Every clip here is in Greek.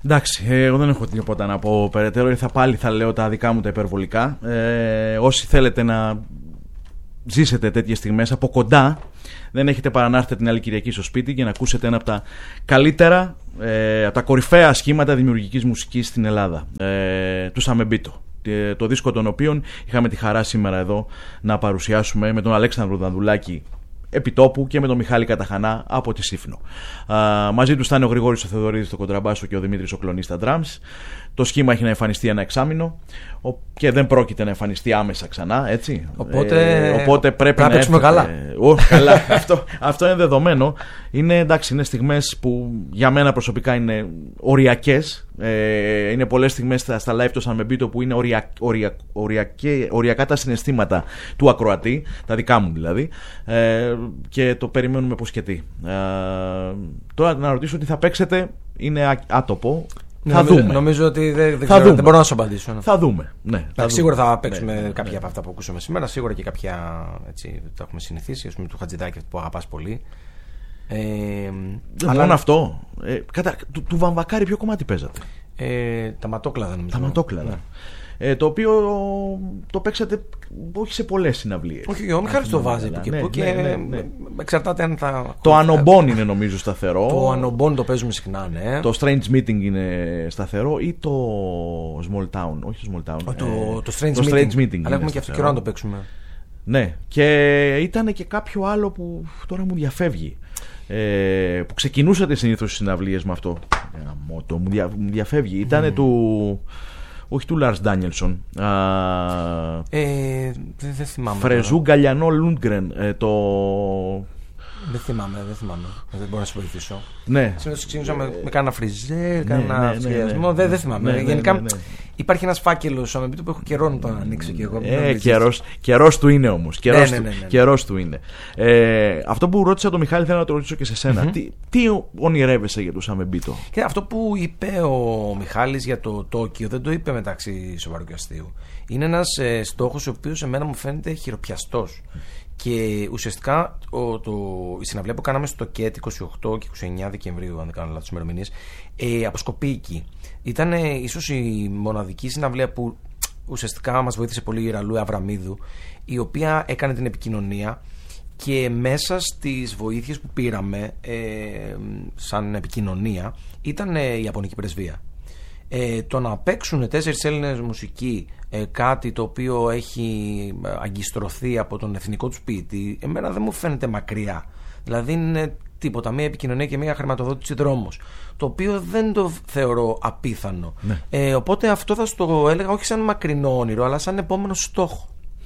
Εντάξει, εγώ δεν έχω τίποτα να πω περαιτέρω. Θα λέω τα δικά μου τα υπερβολικά. Όσοι θέλετε να ζήσετε τέτοιες στιγμές από κοντά, δεν έχετε παρά να έρθετε την άλλη Κυριακή στο σπίτι και να ακούσετε ένα από τα καλύτερα, από τα κορυφαία σχήματα δημιουργικής μουσικής στην Ελλάδα, του Σαμεμπίτο. Το δίσκο των οποίων είχαμε τη χαρά σήμερα εδώ να παρουσιάσουμε με τον Αλέξανδρο Δανδουλάκη επιτόπου και με τον Μιχάλη Καταχανά από τη Σύφνο. Μαζί τους ήταν ο Γρηγόρης ο Θεοδωρίδης στο κοντραμπάσο και ο Δημήτρης ο Κλονής στα drums. Το σχήμα έχει να εμφανιστεί ένα εξάμηνο και δεν πρόκειται να εμφανιστεί άμεσα ξανά, έτσι. Οπότε πρέπει να παίξουμε καλά. Καλά. Αυτό είναι δεδομένο. Είναι στιγμές που για μένα προσωπικά είναι οριακές. Είναι πολλές στιγμές στα live του Σαμεμπίτο που είναι οριακά τα συναισθήματα του ακροατή, τα δικά μου δηλαδή, και το περιμένουμε πως και τι. Τώρα να ρωτήσω τι θα παίξετε είναι άτοπο. Θα δούμε. Νομίζω ότι δεν μπορώ να σου απαντήσω. Θα δούμε. Ναι, σίγουρα θα παίξουμε κάποια από αυτά που ακούσαμε σήμερα. Σίγουρα και κάποια έτσι, τα έχουμε συνηθίσει. Ας πούμε του Χατζηδάκη που αγαπάς πολύ. Αλλά μόνο αυτό. Του Βαμβακάρη ποιο κομμάτι παίζατε? Τα Ματόκλαδα νομίζω. Τα Ματόκλαδα. Το οποίο το παίξατε όχι σε πολλές συναυλίες. Όχι, ο Μιχάλης το βάζει που και που και εξαρτάται αν θα... Το Ανομπόν είναι νομίζω σταθερό. Το Ανομπόν το παίζουμε συχνά, ναι. Το Strange Meeting είναι σταθερό ή το Small Town? Όχι το Small Town. Το Strange Meeting. Αλλά έχουμε και αυτό καιρό να το παίξουμε. Ναι, και ήταν και κάποιο άλλο που τώρα μου διαφεύγει. Που ξεκινούσατε συνήθως στις συναυλίες με αυτό. Μου διαφεύγει. Ήτανε του... Όχι του Λάρς Ντάνιελσον. Δεν θυμάμαι. Φρεζού Γκαλιανό Λούντγκρεν. Δεν θυμάμαι. Δεν μπορώ να σε βοηθήσω. Ναι. Ξεκίνησα με κάνα φριζέ, κάνα σχεδιασμό. Δεν θυμάμαι. Γενικά υπάρχει ένας φάκελος που έχω καιρό να τον ανοίξω και εγώ. Καιρός του είναι όμως. Καιρός του είναι. Αυτό που ρώτησα τον Μιχάλη θέλω να το ρωτήσω και σε σένα. Τι ονειρεύεσαι για το Σαμεμπίτο? Αυτό που είπε ο Μιχάλης για το Τόκιο δεν το είπε μεταξύ σοβαρού και αστείου. Είναι ένας στόχος ο οποίος εμένα μου φαίνεται χειροπιαστός. Και ουσιαστικά η συναυλία που κάναμε στο ΚΕΤ 28 και 29 Δεκεμβρίου, αν δεν κάνω λάθος ημερομηνίες, αποσκοπεί εκεί. Ήταν ίσως η μοναδική συναυλία που ουσιαστικά μας βοήθησε πολύ η Ραλού Αβραμίδου, η οποία έκανε την επικοινωνία και μέσα στις βοήθειες που πήραμε σαν επικοινωνία ήταν η Ιαπωνική Πρεσβεία. Το να παίξουν 4 Έλληνες μουσικοί κάτι το οποίο έχει αγκιστρωθεί από τον εθνικό του ποιητή, εμένα δεν μου φαίνεται μακριά. Δηλαδή είναι τίποτα, μια επικοινωνία και μια χρηματοδότηση δρόμος, το οποίο δεν το θεωρώ απίθανο. Ναι. Οπότε αυτό θα στο έλεγα όχι σαν μακρινό όνειρο, αλλά σαν επόμενο στόχο.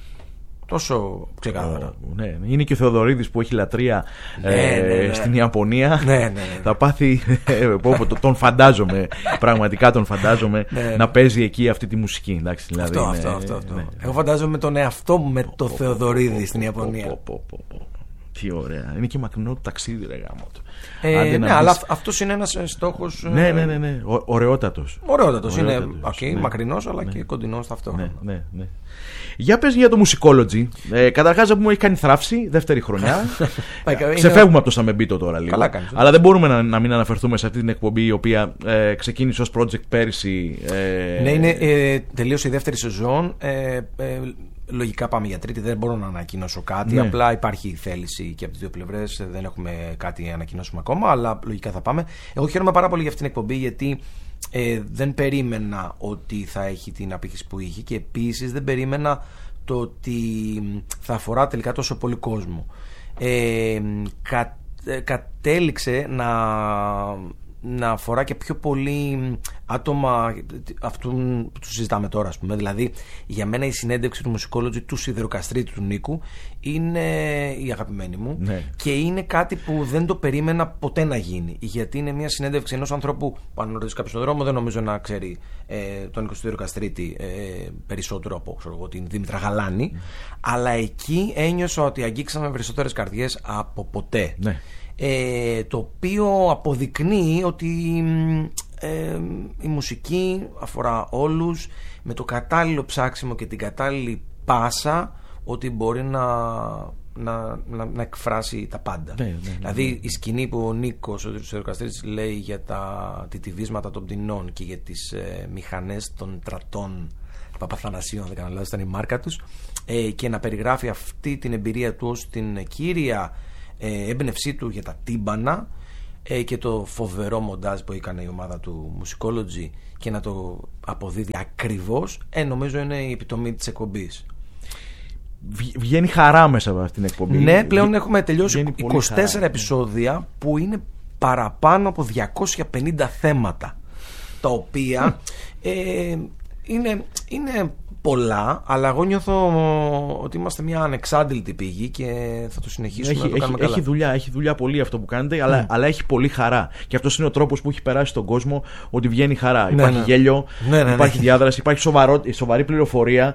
Τόσο ξεκάθαρα. Ναι. Είναι και ο Θεοδωρίδης που έχει λατρεία στην Ιαπωνία. Ναι. Θα πάθει. Τον φαντάζομαι. Πραγματικά τον φαντάζομαι να παίζει εκεί αυτή τη μουσική. Εντάξει, δηλαδή, αυτό. Εγώ φαντάζομαι τον εαυτό μου με το Θεοδωρίδη στην Ιαπωνία. Τι ωραία. Είναι και μακρινό το ταξίδι, ρε γάμο. Ναι, αλλά αυτός είναι ένας στόχος. Ναι. Ωραιότατος. Είναι μακρινός, αλλά και κοντινός ταυτόχρονα. Ναι. Για πες για το Musicology. Καταρχάς μου έχει κάνει θράψη, δεύτερη χρονιά. Ξεφεύγουμε από το Σαμεμπίτο τώρα λίγο. Αλλά δεν μπορούμε να μην αναφερθούμε σε αυτή την εκπομπή η οποία ξεκίνησε ως project πέρυσι. Ναι, τελείωσε η δεύτερη σεζόν. Λογικά πάμε για τρίτη, δεν μπορώ να ανακοινώσω κάτι. Ναι. Απλά υπάρχει θέληση και από τις δύο πλευρές. Δεν έχουμε κάτι να ανακοινώσουμε ακόμα, αλλά λογικά θα πάμε. Εγώ χαίρομαι πάρα πολύ για αυτήν την εκπομπή, γιατί δεν περίμενα ότι θα έχει την απήχηση που είχε και επίσης δεν περίμενα το ότι θα αφορά τελικά τόσο πολύ κόσμο. Κατέληξε να αφορά και πιο πολύ άτομα αυτού που του συζητάμε τώρα, ας πούμε. Δηλαδή, για μένα η συνέντευξη του Musicology του Σιδηροκαστρίτη του Νίκου είναι η αγαπημένη μου, ναι. Και είναι κάτι που δεν το περίμενα ποτέ να γίνει. Γιατί είναι μια συνέντευξη ενός ανθρώπου που, αν ρωτήσει κάποιος στον δρόμο, δεν νομίζω να ξέρει τον Νίκο Σιδηροκαστρίτη περισσότερο από την Δήμητρα Γαλάνη. Αλλά εκεί ένιωσα ότι αγγίξαμε περισσότερες καρδιές από ποτέ. Ναι. Το οποίο αποδεικνύει ότι η μουσική αφορά όλους, με το κατάλληλο ψάξιμο και την κατάλληλη πάσα, ότι μπορεί να εκφράσει τα πάντα. Δηλαδή η σκηνή που ο Νίκος, ο Σιδηροκαστρίτης, λέει για τα τιτιβίσματα των πτηνών και για τις μηχανές των τρατών Παπαθανασίου, αν δεν κάνω λάθος, ήταν η μάρκα τους, και να περιγράφει αυτή την εμπειρία του ως την κύρια έμπνευσή του για τα τύμπανα, και το φοβερό μοντάζ που έκανε η ομάδα του Musicology και να το αποδίδει ακριβώς, νομίζω είναι η επιτομή της εκπομπής. Βγαίνει χαρά μέσα από αυτήν την εκπομπή. Ναι, πλέον έχουμε τελειώσει 24 επεισόδια που είναι παραπάνω από 250 θέματα, τα οποία είναι πολλά, αλλά εγώ νιώθω ότι είμαστε μια ανεξάντλητη πηγή και θα το συνεχίσουμε να το κάνουμε καλά. Έχει δουλειά πολύ αυτό που κάνετε, αλλά έχει πολύ χαρά. Και αυτός είναι ο τρόπος που έχει περάσει στον κόσμο, ότι βγαίνει χαρά. Υπάρχει γέλιο, υπάρχει διάδραση, υπάρχει σοβαρή πληροφορία,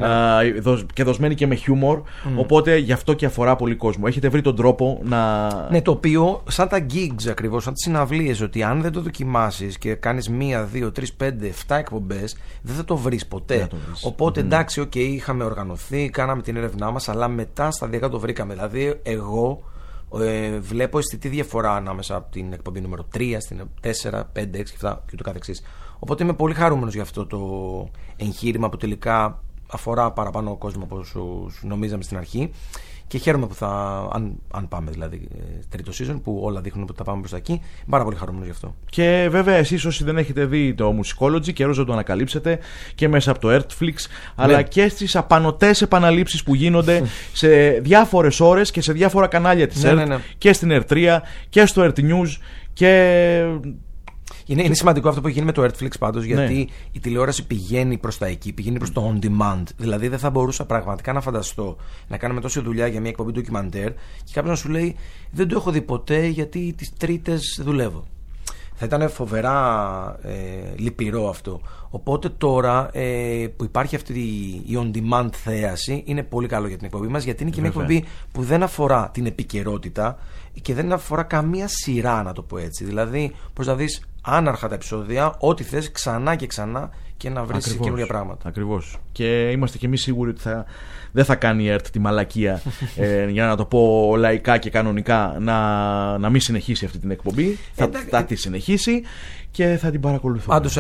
και δοσμένη και με χιούμορ. Οπότε γι' αυτό και αφορά πολύ κόσμο. Έχετε βρει τον τρόπο να. Ναι, το οποίο σαν τα gigs ακριβώς, σαν τις συναυλίες, ότι αν δεν το δοκιμάσεις και κάνεις 1, 2, 3, 5, 7 εκπομπές, δεν θα το βρεις ποτέ. Οπότε εντάξει, είχαμε οργανωθεί, κάναμε την έρευνά μας, αλλά μετά σταδιακά το βρήκαμε. Δηλαδή, εγώ βλέπω αισθητή διαφορά ανάμεσα από την εκπομπή νούμερο 3 στην 4, 5, 6, 7 και το καθεξής. Οπότε είμαι πολύ χαρούμενος για αυτό το εγχείρημα που τελικά αφορά παραπάνω ο κόσμο από όσους νομίζαμε στην αρχή. Και χαίρομαι που αν πάμε δηλαδή τρίτο season, που όλα δείχνουν ότι θα πάμε προς τα εκεί, πάρα πολύ χαρούμενος γι' αυτό. Και βέβαια εσείς όσοι δεν έχετε δει το Musicology, καιρός να το ανακαλύψετε και μέσα από το Earthflix, αλλά και στις απανωτές επαναλήψεις που γίνονται σε διάφορες ώρες και σε διάφορα κανάλια της Earth, και στην Earth3 και στο Earth News και... Είναι σημαντικό αυτό που έχει γίνει με το Earthflix πάντως, γιατί η τηλεόραση πηγαίνει προς τα εκεί, πηγαίνει προς το on demand. Δηλαδή δεν θα μπορούσα πραγματικά να φανταστώ να κάνουμε τόση δουλειά για μια εκπομπή ντοκιμαντέρ και κάποιος να σου λέει δεν το έχω δει ποτέ γιατί τις Τρίτες δουλεύω. Θα ήταν φοβερά λυπηρό αυτό. Οπότε τώρα που υπάρχει αυτή η on demand θέαση, είναι πολύ καλό για την εκπομπή μας, γιατί είναι και μια εκπομπή που δεν αφορά την επικαιρότητα και δεν αφορά καμία σειρά, να το πω έτσι. Δηλαδή πώς να δεις άναρχα τα επεισόδια, ό,τι θες, ξανά και ξανά, και να βρεις καινούργια πράγματα. Ακριβώς. Και είμαστε κι εμείς σίγουροι ότι δεν θα κάνει η ΕΡΤ τη μαλακία, για να το πω λαϊκά και κανονικά, να μην συνεχίσει αυτή την εκπομπή. Θα τη συνεχίσει και θα την παρακολουθούμε. Πάντως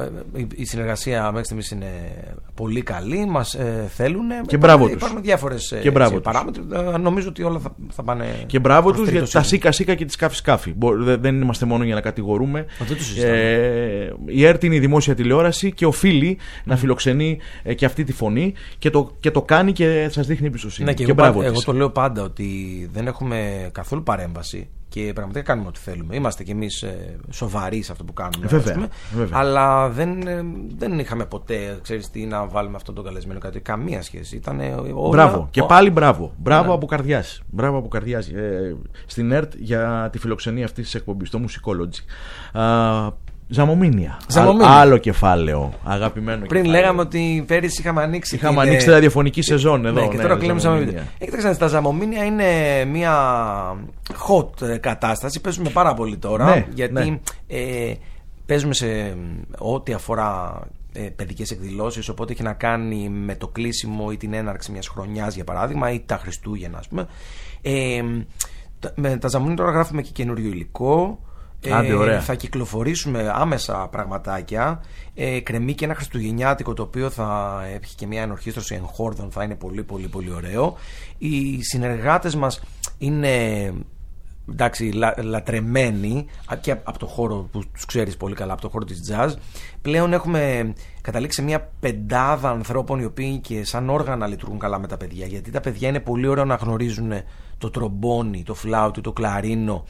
η συνεργασία μέχρι στιγμής είναι πολύ καλή, μας θέλουν. Και μπράβο τους. Υπάρχουν διάφορες παράμετροι. Νομίζω ότι όλα θα πάνε. Και μπράβο τους για τα σίκα-σίκα και τη σκάφη-σκάφη. Δεν είμαστε μόνο για να κατηγορούμε. Η ΕΡΤ είναι η δημόσια τηλεόραση και οφείλει να φιλοξενεί και αυτή τη φωνή και το κάνει και σας δείχνει εμπιστοσύνη. Ναι, και εγώ το λέω πάντα ότι δεν έχουμε καθόλου παρέμβαση και πραγματικά κάνουμε ό,τι θέλουμε. Είμαστε κι εμείς σοβαροί σε αυτό που κάνουμε. Βέβαια. Αλλά δεν είχαμε ποτέ, ξέρεις τι, να βάλουμε αυτόν τον καλεσμένο κάτι. Καμία σχέση. Ήτανε όλα... Μπράβο. Και πάλι μπράβο. Μπράβο από καρδιάς. Μπράβο από καρδιάς στην ΕΡΤ για τη φιλοξενία αυτής της εκπομπής, το Musicology. Ζαμομήνια. Άλλο κεφάλαιο. Αγαπημένο. Πριν κεφάλαιο. Λέγαμε ότι πέρυσι είχαμε ανοίξει τη ραδιοφωνική σεζόν εδώ. Και τώρα κλείνουμε Ζαμομήνια. Κοιτάξτε, τα Ζαμομήνια είναι μια hot κατάσταση. Παίζουμε πάρα πολύ τώρα. Γιατί παίζουμε σε ό,τι αφορά παιδικές εκδηλώσεις. Οπότε έχει να κάνει με το κλείσιμο ή την έναρξη μιας χρονιάς, για παράδειγμα, ή τα Χριστούγεννα, ας πούμε. Με τα Ζαμομήνια τώρα γράφουμε και καινούριο υλικό. Θα κυκλοφορήσουμε άμεσα πραγματάκια. Κρεμεί και ένα χριστουγεννιάτικο, το οποίο θα έχει και μια ενορχήστρωση εγχόρδων. Θα είναι πολύ πολύ πολύ ωραίο. Οι συνεργάτες μας είναι λατρεμένοι και από το χώρο που τους ξέρεις πολύ καλά, από το χώρο της jazz. Πλέον έχουμε καταλήξει σε μια πεντάδα ανθρώπων οι οποίοι και σαν όργανα λειτουργούν καλά με τα παιδιά, γιατί τα παιδιά είναι πολύ ωραίο να γνωρίζουν το τρομπόνι, το φλάουτι, το κλαρίνο.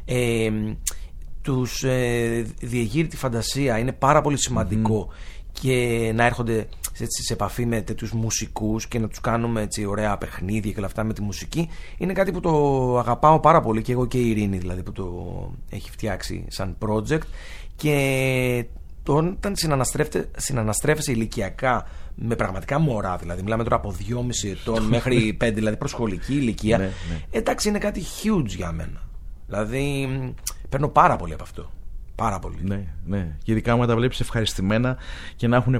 Τους διεγείρει τη φαντασία. Είναι πάρα πολύ σημαντικό και να έρχονται σε επαφή με τέτοιους μουσικούς και να τους κάνουμε έτσι ωραία παιχνίδια και όλα αυτά με τη μουσική. Είναι κάτι που το αγαπάω πάρα πολύ, και εγώ και η Ειρήνη δηλαδή, που το έχει φτιάξει σαν project. Και όταν συναναστρέφεσαι ηλικιακά με πραγματικά μωρά, δηλαδή μιλάμε τώρα από 2,5 ετών μέχρι 5, δηλαδή προσχολική ηλικία, εντάξει, είναι κάτι huge για μένα. Δηλαδή παίρνω πάρα πολύ από αυτό. Πάρα πολύ. Ναι. Και ειδικά άμα τα βλέπεις ευχαριστημένα και να έχουν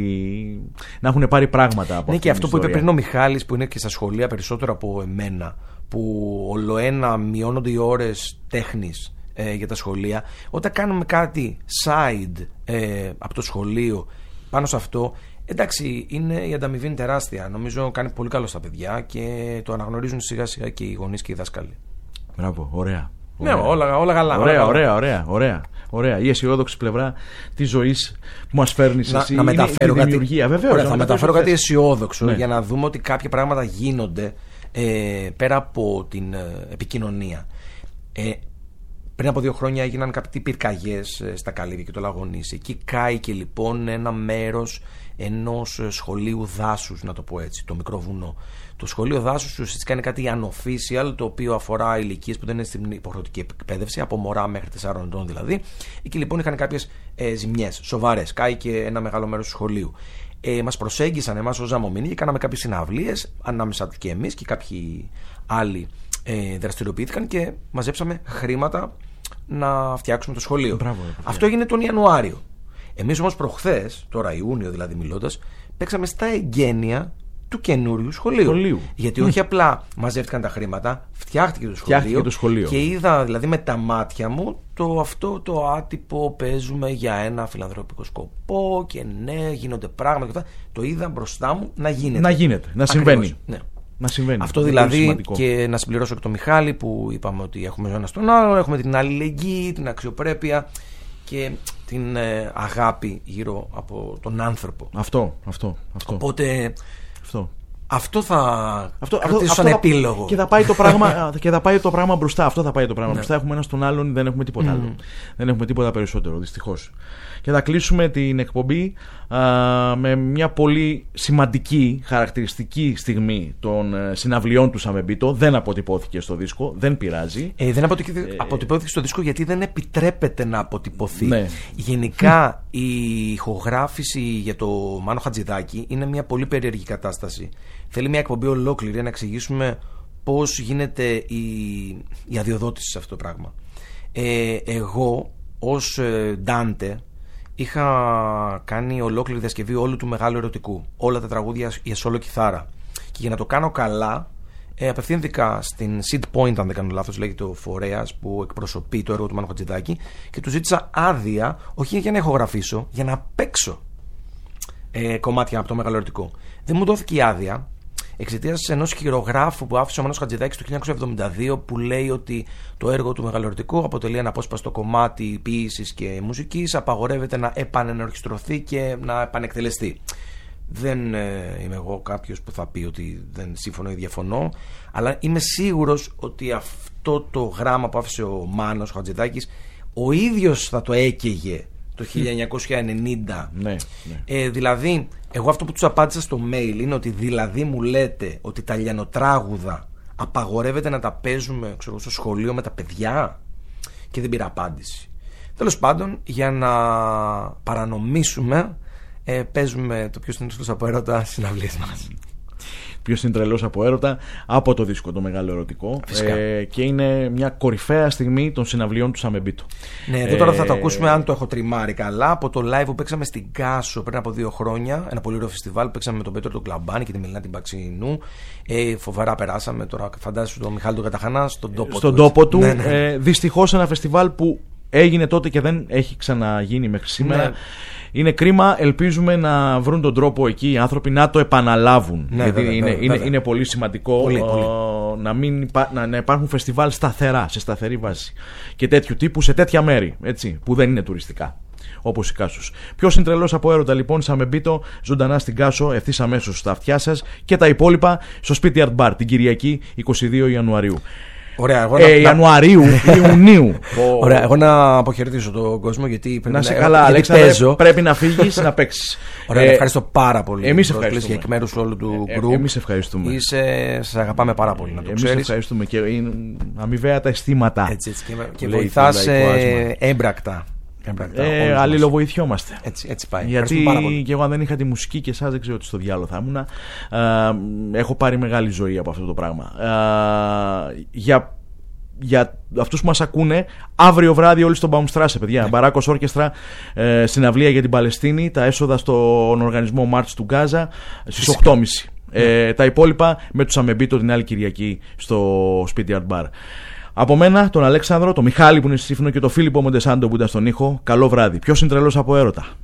πάρει πράγματα από Ναι, και αυτό που είπε ιστορία. πριν ο Μιχάλης, που είναι και στα σχολεία περισσότερο από εμένα, που ολοένα μειώνονται οι ώρες τέχνης για τα σχολεία. Όταν κάνουμε κάτι side από το σχολείο πάνω σε αυτό, εντάξει, η ανταμοιβή είναι τεράστια. Νομίζω κάνει πολύ καλό στα παιδιά και το αναγνωρίζουν σιγά σιγά και οι γονείς και οι δάσκαλοι. Μπράβο, ωραία. Ναι, όλα καλά. Ωραία. Η αισιόδοξη πλευρά της ζωής που μας φέρνεις εσύ να μεταφέρω είναι η δημιουργία. Βεβαίως, θα μεταφέρω κάτι αισιόδοξο, ναι, για να δούμε ότι κάποια πράγματα γίνονται πέρα από την επικοινωνία. Πριν από 2 χρόνια έγιναν κάποιοι πυρκαγιές στα Καλύβια και το Λαγονίσι. Εκεί κάηκε λοιπόν ένα μέρος ενός σχολείου δάσους, να το πω έτσι, το μικρό βουνό. Το σχολείο δάσους ουσιαστικά είναι κάτι unofficial, το οποίο αφορά ηλικίες που δεν είναι στην υποχρεωτική εκπαίδευση, από μωρά μέχρι 4 ετών δηλαδή. Εκεί λοιπόν είχαν κάποιες ζημιές σοβαρές. Κάηκε ένα μεγάλο μέρος του σχολείου. Μας προσέγγισαν εμάς ως Ζαμομήνη και κάναμε κάποιες συναυλίες, ανάμεσα τους και εμείς και κάποιοι άλλοι δραστηριοποιήθηκαν και μαζέψαμε χρήματα να φτιάξουμε το σχολείο. Μπράβο, αυτό έγινε τον Ιανουάριο. Εμείς όμως προχθές, τώρα Ιούνιο δηλαδή μιλώντας, παίξαμε στα εγγένεια του καινούριου σχολείου. Γιατί όχι απλά μαζεύτηκαν τα χρήματα, φτιάχτηκε το σχολείο. Και είδα δηλαδή με τα μάτια μου αυτό το άτυπο, παίζουμε για ένα φιλανθρωπικό σκοπό και ναι, γίνονται πράγματα και αυτά. Το είδα μπροστά μου να γίνεται. Να συμβαίνει. Ναι. Να συμβαίνει. Αυτό δηλαδή, και να συμπληρώσω και τον Μιχάλη που είπαμε ότι έχουμε ο ένας τον άλλον, έχουμε την αλληλεγγύη, την αξιοπρέπεια και την αγάπη γύρω από τον άνθρωπο. Αυτό. Οπότε αυτό θα κρατήσω σαν επίλογο. Και θα πάει το πράγμα μπροστά. Αυτό θα πάει το πράγμα μπροστά. Έχουμε ένα στον άλλον, δεν έχουμε τίποτα άλλο. Δεν έχουμε τίποτα περισσότερο, δυστυχώς. Και θα κλείσουμε την εκπομπή με μια πολύ σημαντική, χαρακτηριστική στιγμή των συναυλιών του Σαμεμπίτο. Δεν αποτυπώθηκε στο δίσκο, δεν πειράζει. Δεν αποτυπώθηκε στο δίσκο γιατί δεν επιτρέπεται να αποτυπωθεί. Ναι. Γενικά η ηχογράφηση για το Μάνο Χατζηδάκη είναι μια πολύ περίεργη κατάσταση. Θέλει μια εκπομπή ολόκληρη να εξηγήσουμε πώς γίνεται η αδειοδότηση σε αυτό το πράγμα. Εγώ ως Ντάντε είχα κάνει ολόκληρη διασκευή όλου του Μεγάλου Ερωτικού, όλα τα τραγούδια για σόλο κιθάρα. Και για να το κάνω καλά, απευθύνθηκα στην Seed Point, αν δεν κάνω λάθος, λέγεται ο φορέας που εκπροσωπεί το έργο του Μάνου Χατζηδάκη, και του ζήτησα άδεια, όχι για να ηχογραφήσω, για να παίξω κομμάτια από το Μεγάλο Ερωτικό. Δεν μου δόθηκε η άδεια εξαιτίας ενός χειρογράφου που άφησε ο Μάνος Χατζηδάκης το 1972, που λέει ότι το έργο του Μεγαλοερωτικού αποτελεί ένα απόσπαστο κομμάτι ποίησης και μουσικής, απαγορεύεται να επανενορχιστρωθεί και να επανεκτελεστεί. Δεν είμαι εγώ κάποιος που θα πει ότι δεν σύμφωνο ή διαφωνώ, αλλά είμαι σίγουρος ότι αυτό το γράμμα που άφησε ο Μάνος Χατζηδάκης ο ίδιος θα το έκαιγε το 1990. Ναι. Δηλαδή, εγώ αυτό που τους απάντησα στο mail είναι ότι δηλαδή μου λέτε ότι τα λιανοτράγουδα απαγορεύεται να τα παίζουμε στο σχολείο με τα παιδιά, και δεν πήρα απάντηση. Τέλος πάντων, για να παρανομήσουμε, παίζουμε το Ποιος είναι τρελός από έρωτα συναυλίες μας. Ποιος είναι τρελός από έρωτα από το δίσκο το Μεγάλο Ερωτικό, και είναι μια κορυφαία στιγμή των συναυλιών του Σαμεμπίτο. Ναι, εδώ τώρα θα το ακούσουμε, αν το έχω τριμάρει καλά, από το live που παίξαμε στην Κάσο πριν από 2 χρόνια, ένα πολύ ωραίο φεστιβάλ που παίξαμε με τον Πέτρο τον Κλαμπάνη και τη Μελινά την Παξινού. Φοβερά περάσαμε. Τώρα φαντάζεσαι τον Μιχάλη τον Καταχανά στον τόπο του. Ναι. Δυστυχώς ένα φεστιβάλ που έγινε τότε και δεν έχει ξαναγίνει μέχρι σήμερα. Ναι. Είναι κρίμα, ελπίζουμε να βρουν τον τρόπο εκεί οι άνθρωποι να το επαναλάβουν. Ναι, γιατί βέβαια. Είναι πολύ σημαντικό πολύ. Να υπάρχουν φεστιβάλ σταθερά, σε σταθερή βάση. Και τέτοιου τύπου σε τέτοια μέρη, έτσι, που δεν είναι τουριστικά. Όπως η Κάσος. Ποιος είναι τρελός από έρωτα λοιπόν, Σαμεμπίτο, ζωντανά στην Κάσο, ευθύς αμέσως στα αυτιά σας, και τα υπόλοιπα στο Σπίτι Art Bar την Κυριακή 22 Ιανουαρίου. Ωραία, εγώ Ιουνίου. Ωραία, εγώ να αποχαιρετήσω τον κόσμο, γιατί πρέπει να σε καλά, Αλέξανδρε, πρέπει να φύγεις να παίξεις. Ωραία, ευχαριστώ πάρα πολύ. Εμείς ευχαριστούμε. Και εκ μέρους όλου του group. Εμείς ευχαριστούμε. Σας αγαπάμε πάρα πολύ, να το ξέρεις. Εμείς ευχαριστούμε και αμοιβαία τα αισθήματα. Έτσι, και βοηθάς έμπρακτα. Αλληλοβοηθιόμαστε. Έτσι πάει. Γιατί και εγώ αν δεν είχα τη μουσική και εσάς δεν ξέρω τι στο διάλογο θα ήμουνα. Έχω πάρει μεγάλη ζωή από αυτό το πράγμα. Για για αυτούς που μας ακούνε, αύριο βράδυ όλοι στον Baumstrasse, παιδιά. Μπαράκος Όρκεστρα, συναυλία για την Παλαιστίνη. Τα έσοδα στον οργανισμό March του Γκάζα στις 8.30. Τα υπόλοιπα με τους Αμεμπίτο την άλλη Κυριακή στο Spittyard Bar. Από μένα, τον Αλέξανδρο, τον Μιχάλη που είναι στη Σύφνο και τον Φίλιππο Μοντεσάντο που ήταν στον ήχο, καλό βράδυ. Ποιος είναι τρελός από έρωτα?